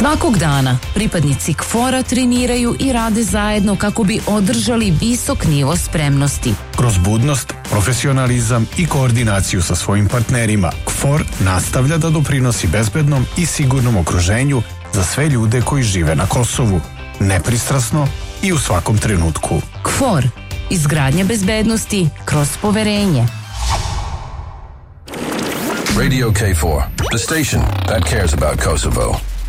Svakog dana pripadnici KFOR-a treniraju i rade zajedno kako bi održali visok nivo spremnosti. Kroz budnost, profesionalizam i koordinaciju sa svojim partnerima, KFOR nastavlja da doprinosi bezbednom i sigurnom okruženju za sve ljude koji žive na Kosovu, nepristrasno i u svakom trenutku. KFOR, izgradnja bezbednosti kroz poverenje. Radio K4, the station that cares about Kosovo.